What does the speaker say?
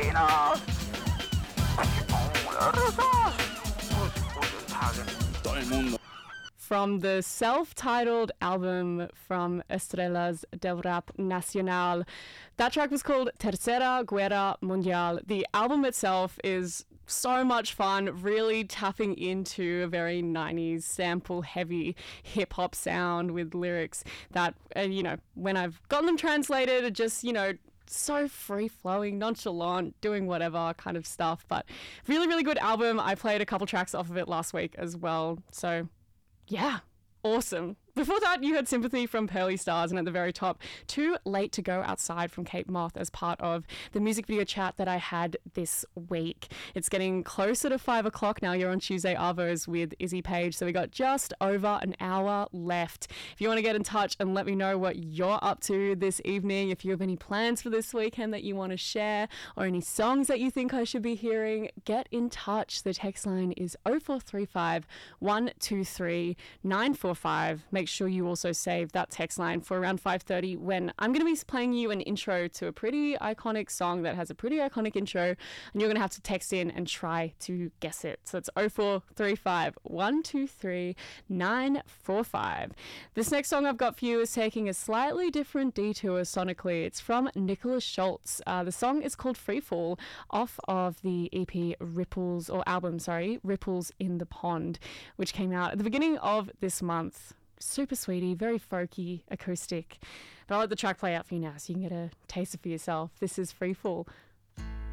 Argentina. Todo el mundo. From the self-titled album from Estrellas del Rap Nacional. That track was called Tercera Guerra Mundial. The album itself is so much fun, really tapping into a very 90s sample-heavy hip-hop sound with lyrics that, when I've gotten them translated, are just, so free-flowing, nonchalant, doing whatever kind of stuff. But really, really good album. I played a couple tracks off of it last week as well. So yeah, awesome. Before that, you heard Sympathy from Pearly Stars, and at the very top, Too Late to Go Outside from Kate Moth as part of the music video chat that I had this week. It's getting closer to 5 o'clock now. You're on Tuesday Arvos with Izzy Page, so we got just over an hour left. If you want to get in touch and let me know what you're up to this evening, if you have any plans for this weekend that you want to share, or any songs that you think I should be hearing, get in touch. The text line is 0435 123 945. Make sure you also save that text line for around 5:30 when I'm going to be playing you an intro to a pretty iconic song that has a pretty iconic intro, and you're going to have to text in and try to guess it. So it's 0435 123 945. This next song I've got for you is taking a slightly different detour sonically. It's from Nicholas Schultz. The song is called Freefall, off of the EP Ripples in the Pond, which came out at the beginning of this month. Super sweetie, very folky, acoustic. But I'll let the track play out for you now so you can get a taste it for yourself. This is Freefall